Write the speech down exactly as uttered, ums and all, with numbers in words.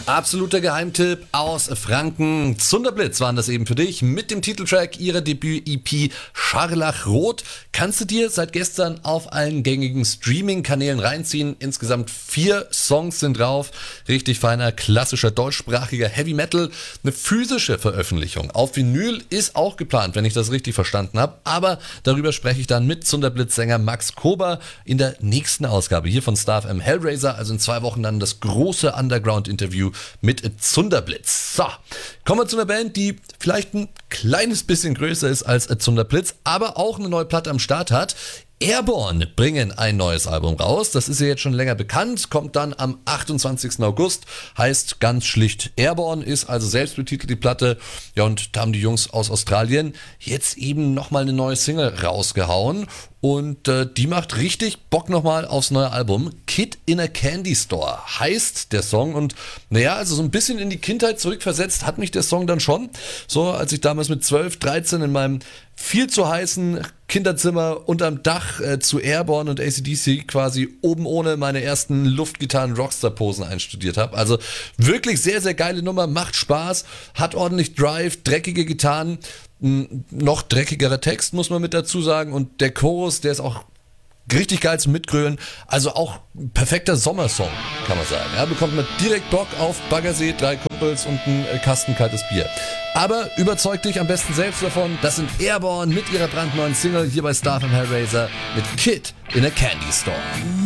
Absoluter Geheimtipp aus Franken. Zunderblitz waren das eben für dich mit dem Titeltrack ihrer Debüt-E P Scharlachrot. Kannst du dir seit gestern auf allen gängigen Streaming-Kanälen reinziehen. Insgesamt vier Songs sind drauf. Richtig feiner, klassischer, deutschsprachiger Heavy Metal. Eine physische Veröffentlichung auf Vinyl ist auch geplant, wenn ich das richtig verstanden habe. Aber darüber spreche ich dann mit Zunderblitz-Sänger Max Kober in der nächsten Ausgabe hier von Star F M Hellraiser. Also in zwei Wochen dann das große Underground-Interview mit Zunderblitz. So, kommen wir zu einer Band, die vielleicht ein kleines bisschen größer ist als Zunderblitz, aber auch eine neue Platte am Start hat. Airborne bringen ein neues Album raus. Das ist ja jetzt schon länger bekannt, kommt dann am achtundzwanzigsten August, heißt ganz schlicht Airborne, ist also selbst betitelt die Platte. Ja, und da haben die Jungs aus Australien jetzt eben nochmal eine neue Single rausgehauen. Und äh, die macht richtig Bock nochmal aufs neue Album. Kid in a Candy Store heißt der Song. Und naja, also so ein bisschen in die Kindheit zurückversetzt hat mich der Song dann schon. So, als ich damals mit zwölf, dreizehn in meinem viel zu heißen Kinderzimmer unterm Dach äh, zu Airborne und A C D C quasi oben ohne meine ersten Luftgitarren-Rockstar-Posen einstudiert habe. Also wirklich sehr, sehr geile Nummer, macht Spaß, hat ordentlich Drive, dreckige Gitarren, n- noch dreckigerer Text, muss man mit dazu sagen. Und der Chorus, der ist auch richtig geil zum Mitgrölen. Also auch ein perfekter Sommersong, kann man sagen. Ja, bekommt man direkt Bock auf Baggersee, drei Kumpels und ein Kasten kaltes Bier. Aber überzeugt dich am besten selbst davon. Das sind Airborne mit ihrer brandneuen Single hier bei Star F M Hellraiser mit Kid in a Candy Store.